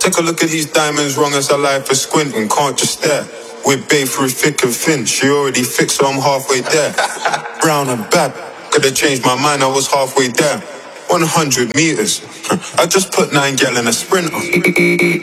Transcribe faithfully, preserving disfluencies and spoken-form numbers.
Take a look at these diamonds, wrong as a life is squinting, can't just stare. We're babe through thick and thin, she already fixed, so I'm halfway there. Brown and bad, could've changed my mind, I was halfway there. one hundred meters, I just put nine gal in a sprinter.